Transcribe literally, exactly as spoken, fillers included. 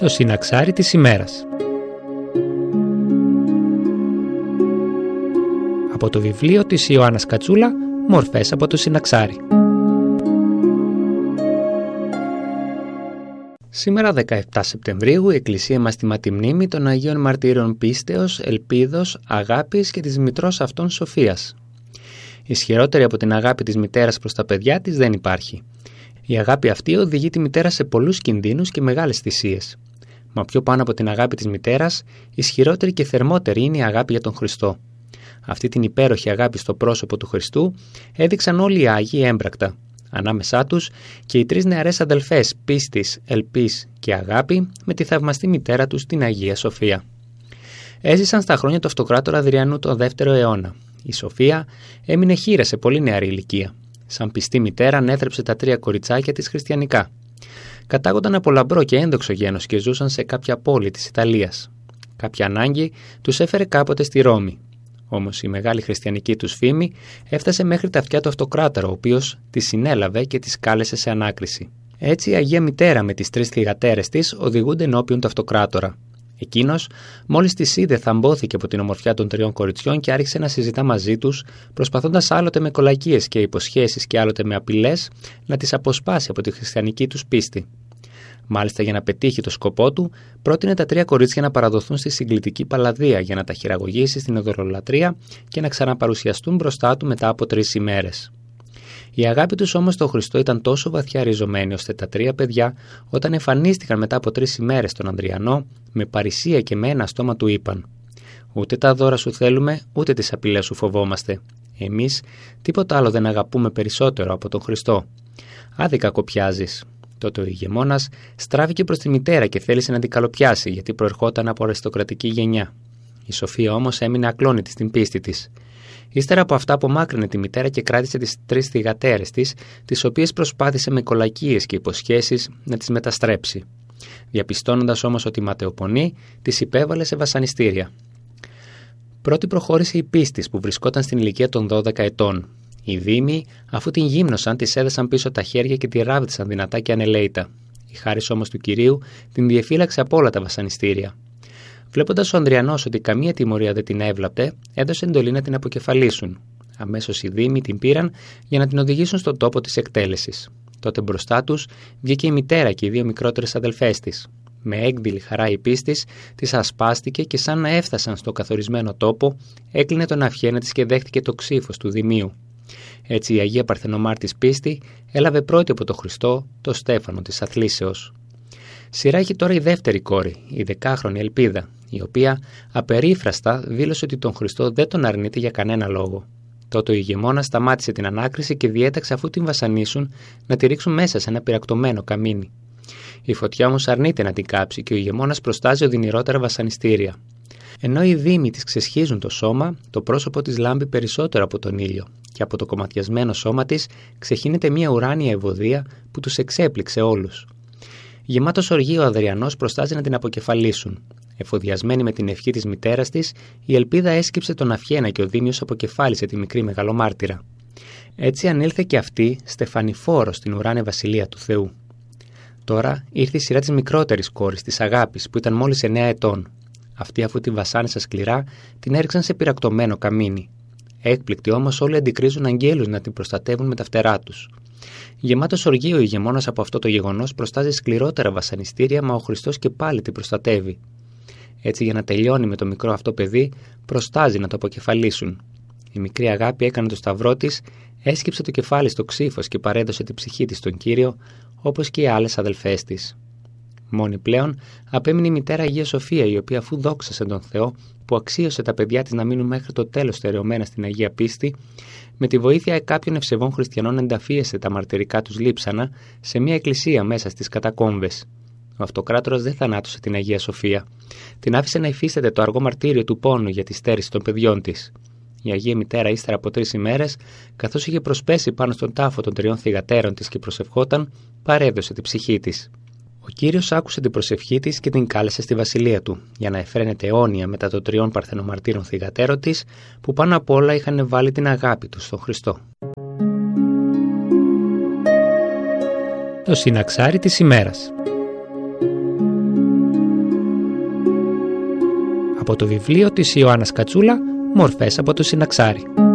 Το συναξάρι της ημέρας. Από το βιβλίο της Ιωάννας Κατσούλα, Μορφές από το συναξάρι. Σήμερα δεκαεπτά Σεπτεμβρίου η Εκκλησία μας τιμά τη μνήμη των Αγίων Μαρτύρων Πίστεως, Ελπίδος, Αγάπης και της μητρός αυτών Σοφίας. Ισχυρότερη από την αγάπη της μητέρας προς τα παιδιά της δεν υπάρχει. Η αγάπη αυτή οδηγεί τη μητέρα σε πολλούς κινδύνους και μεγάλες θυσίες. Μα πιο πάνω από την αγάπη της μητέρας, ισχυρότερη και θερμότερη είναι η αγάπη για τον Χριστό. Αυτή την υπέροχη αγάπη στο πρόσωπο του Χριστού έδειξαν όλοι οι Άγιοι έμπρακτα. Ανάμεσά τους και οι τρεις νεαρές αδελφές πίστης, ελπής και αγάπη με τη θαυμαστή μητέρα τους την Αγία Σοφία. Έζησαν στα χρόνια του Αυτοκράτορα Αδριανού το δεύτερο αιώνα. Η Σοφία έμεινε χήρα σε πολύ νεαρή ηλικία. Σαν πιστή μητέρα ανέθρεψε τα τρία κοριτσάκια της χριστιανικά. Κατάγονταν από λαμπρό και ένδοξο γένος και ζούσαν σε κάποια πόλη της Ιταλίας. Κάποια ανάγκη τους έφερε κάποτε στη Ρώμη. Όμως η μεγάλη χριστιανική τους φήμη έφτασε μέχρι τα αυτιά του Αυτοκράτορα, ο οποίος τις συνέλαβε και τις κάλεσε σε ανάκριση. Έτσι η Αγία Μητέρα με τις τρεις θυγατέρες της οδηγούνται ενώπιον του Αυτοκράτορα. Εκείνος, μόλις τις είδε, θαμπόθηκε από την ομορφιά των τριών κοριτσιών και άρχισε να συζητά μαζί τους, προσπαθώντας άλλοτε με κολακίες και υποσχέσεις και άλλοτε με απειλές να τις αποσπάσει από τη χριστιανική τους πίστη. Μάλιστα, για να πετύχει το σκοπό του, πρότεινε τα τρία κορίτσια να παραδοθούν στη συγκλητική παλαδία για να τα χειραγωγήσει στην ειδωλολατρία και να ξαναπαρουσιαστούν μπροστά του μετά από τρεις ημέρες. Η αγάπη τους όμως στον Χριστό ήταν τόσο βαθιά ριζωμένη, ώστε τα τρία παιδιά, όταν εμφανίστηκαν μετά από τρεις ημέρες στον Ανδριανό, με παρησία και με ένα στόμα του είπαν: «Ούτε τα δώρα σου θέλουμε, ούτε τις απειλές σου φοβόμαστε. Εμείς τίποτα άλλο δεν αγαπούμε περισσότερο από τον Χριστό. Άδικα κοπιάζεις». Τότε ο ηγεμόνας στράφηκε προς τη μητέρα και θέλησε να την καλοπιάσει, γιατί προερχόταν από αριστοκρατική γενιά. Η Σοφία όμως έμεινε ακλόνητη στην πίστη της. Ύστερα από αυτά απομάκρυνε τη μητέρα και κράτησε τις τρεις θυγατέρες της, τις οποίες προσπάθησε με κολακίες και υποσχέσεις να τις μεταστρέψει. Διαπιστώνοντας όμως ότι ματαιοπονεί, τις υπέβαλε σε βασανιστήρια. Πρώτη προχώρησε η πίστης, που βρισκόταν στην ηλικία των δώδεκα ετών. Οι δήμοι, αφού την γύμνωσαν, της έδεσαν πίσω τα χέρια και τη ράβδισαν δυνατά και ανελαίητα. Η χάρις όμως του Κυρίου την διεφύλαξε από όλα τα βασανιστήρια. Βλέποντας ο Ανδριανός ότι καμία τιμωρία δεν την έβλαπτε, έδωσε εντολή να την αποκεφαλίσουν. Αμέσως οι δήμοι την πήραν για να την οδηγήσουν στον τόπο της εκτέλεσης. Τότε μπροστά τους βγήκε η μητέρα και οι δύο μικρότερες αδελφές της. Με έκδηλη χαρά η πίστης της ασπάστηκε και, σαν να έφτασαν στο καθορισμένο τόπο, έκλεινε τον αυχένα της και δέχτηκε το ξύφος του Δημίου. Έτσι η Αγία Παρθενομάρτης πίστη έλαβε πρώτη από τον Χριστό το στέφανο της αθλήσεως. Σειρά έχει τώρα η δεύτερη κόρη, η δεκάχρονη Ελπίδα, η οποία απερίφραστα δήλωσε ότι τον Χριστό δεν τον αρνείται για κανένα λόγο. Τότε ο ηγεμόνας σταμάτησε την ανάκριση και διέταξε, αφού την βασανίσουν, να τη ρίξουν μέσα σε ένα πυρακτωμένο καμίνι. Η φωτιά όμως αρνείται να την κάψει και ο ηγεμόνας προστάζει οδυνηρότερα βασανιστήρια. Ενώ οι δήμοι της ξεσχίζουν το σώμα, το πρόσωπο της λάμπει περισσότερο από τον ήλιο και από το κομματιασμένο σώμα της ξεχύνεται μια ουράνια ευωδία που τους εξέπληξε όλους. Γεμάτος οργή ο Αδριανός προστάζει να την αποκεφαλίσουν. Εφοδιασμένη με την ευχή της μητέρας της, η Ελπίδα έσκυψε τον αυχένα και ο Δήμιος αποκεφάλισε τη μικρή μεγαλομάρτυρα. Έτσι ανήλθε και αυτή στεφανιφόρο στην ουράνια βασιλεία του Θεού. Τώρα ήρθε η σειρά της μικρότερης κόρης, της Αγάπης, που ήταν μόλις εννέα ετών. Αυτή, αφού την βασάνισαν σκληρά, την έριξαν σε πυρακτωμένο καμίνι. Έκπληκτοι όμως, όλοι αντικρίζουν αγγέλους να την προστατεύουν με τα φτερά τους. Γεμάτος οργή ο ηγεμόνας από αυτό το γεγονός προστάζει σκληρότερα βασανιστήρια, μα ο Χριστός και πάλι την προστατεύει. Έτσι, για να τελειώνει με το μικρό αυτό παιδί, προστάζει να το αποκεφαλίσουν. Η μικρή Αγάπη έκανε το σταυρό της, έσκυψε το κεφάλι στο ξύφος και παρέδωσε την ψυχή της στον Κύριο, όπως και οι άλλες αδελφές της. Μόνη πλέον απέμεινε η μητέρα Αγία Σοφία, η οποία, αφού δόξασε τον Θεό που αξίωσε τα παιδιά της να μείνουν μέχρι το τέλος στερεωμένα στην Αγία Πίστη, με τη βοήθεια κάποιων ευσεβών χριστιανών ενταφίεσε τα μαρτυρικά τους λείψανα σε μια εκκλησία μέσα στις κατακόμβες. Ο Αυτοκράτορας δεν θανάτωσε την Αγία Σοφία. Την άφησε να υφίσταται το αργό μαρτύριο του πόνου για τη στέρηση των παιδιών της. Η Αγία Μητέρα, ύστερα από τρεις ημέρες, καθώς είχε προσπέσει πάνω στον τάφο των τριών θυγατέρων της και προσευχόταν, παρέδωσε την ψυχή της. Ο Κύριος άκουσε την προσευχή της και την κάλεσε στη βασιλεία του, για να εφραίνεται αιώνια μετά των τριών παρθενομαρτύρων θυγατέρων της, που πάνω απ' όλα είχαν βάλει την αγάπη τους στον Χριστό. Το συναξάρι της ημέρας. από το βιβλίο της Ιωάννας Κατσούλα «Μορφές από το Συναξάρι».